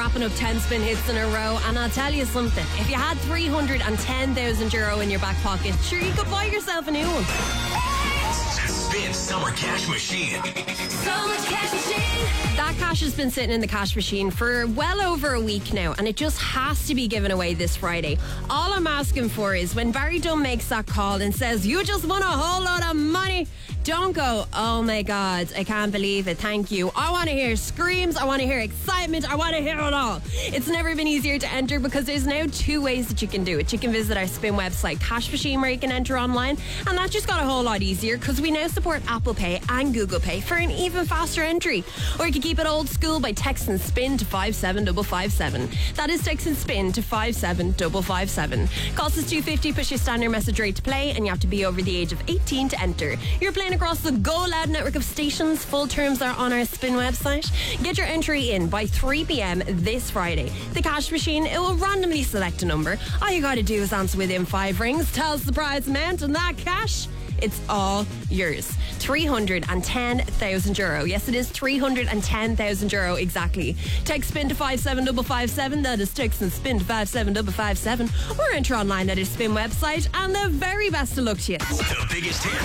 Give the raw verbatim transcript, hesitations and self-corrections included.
wrapping up ten spin hits in a row, and I'll tell you something. If you had three hundred ten thousand euro in your back pocket, sure, you could buy yourself a new one. Spin Summer Cash Machine. Summer Cash Machine. That cash has been sitting in the cash machine for well over a week now, and it just has to be given away this Friday. All I'm asking for is when Barry Dunn makes that call and says, you just won a whole lot of money, don't go, oh my God, I can't believe it, thank you. I want to hear screams, I want to hear excitement, I want to hear it all. It's never been easier to enter because there's now two ways that you can do it. You can visit our Spin website, Cash Machine, where you can enter online, and that just got a whole lot easier because we now support Apple Pay and Google Pay for an even faster entry. Or you can keep it old school by texting SPIN to five seven five five seven. That is texting SPIN to five seven five five seven. Cost is two dollars fifty, push your standard message rate to play, and you have to be over the age of eighteen to enter. You're playing across the Go Loud network of stations. Full terms are on our Spin website. Get your entry in by three p.m. this Friday. The cash machine, it will randomly select a number. All you gotta do is answer within five rings, tell us the prize amount, and that cash, it's all yours. three hundred ten thousand euro. Yes, it is three hundred ten thousand euro exactly. Text SPIN to five seven five five seven. That is text and SPIN to five seven five five seven. Or enter online at our Spin website. And the very best of luck to you. The biggest hit.